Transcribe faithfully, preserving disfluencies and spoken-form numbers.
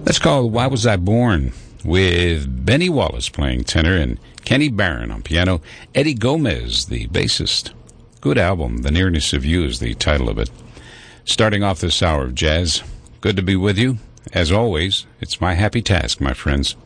That's called Why Was I Born, with Benny Wallace playing tenor and Kenny Barron on piano, Eddie Gomez, the bassist. Good album. The Nearness of You is the title of it. Starting off this hour of jazz, good to be with you. As always, it's my happy task, my friends.